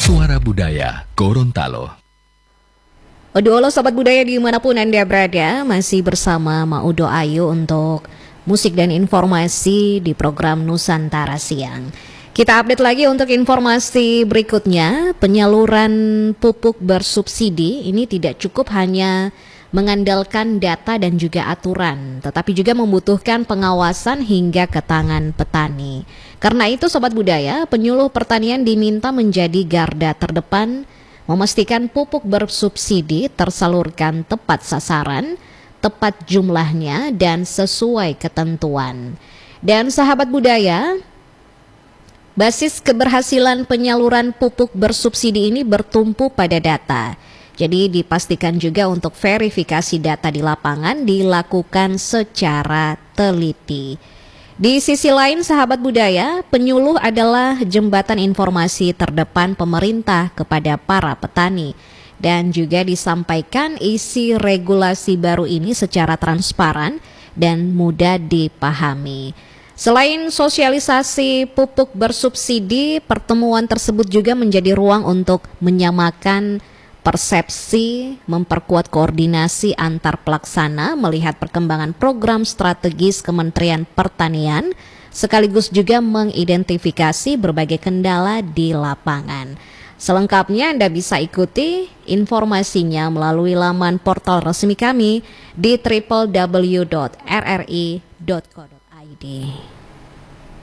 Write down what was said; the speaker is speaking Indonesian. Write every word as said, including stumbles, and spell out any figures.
Suara Budaya Gorontalo. Odo Olo Sobat Budaya dimanapun Anda berada, masih bersama Maudo Ayu untuk musik dan informasi di program Nusantara Siang. Kita update lagi untuk informasi berikutnya. Penyaluran pupuk bersubsidi ini tidak cukup hanya mengandalkan data dan juga aturan, tetapi juga membutuhkan pengawasan hingga ke tangan petani. Karena itu Sobat Budaya, penyuluh pertanian diminta menjadi garda terdepan, memastikan pupuk bersubsidi tersalurkan tepat sasaran, tepat jumlahnya, dan sesuai ketentuan. Dan sahabat budaya, basis keberhasilan penyaluran pupuk bersubsidi ini bertumpu pada data. Jadi dipastikan juga untuk verifikasi data di lapangan dilakukan secara teliti. Di sisi lain sahabat budaya, penyuluh adalah jembatan informasi terdepan pemerintah kepada para petani. Dan juga disampaikan isi regulasi baru ini secara transparan dan mudah dipahami. Selain sosialisasi pupuk bersubsidi, pertemuan tersebut juga menjadi ruang untuk menyamakan persepsi, memperkuat koordinasi antar pelaksana, melihat perkembangan program strategis Kementerian Pertanian, sekaligus juga mengidentifikasi berbagai kendala di lapangan. Selengkapnya Anda bisa ikuti informasinya melalui laman portal resmi kami di w w w dot r r i dot co dot i d.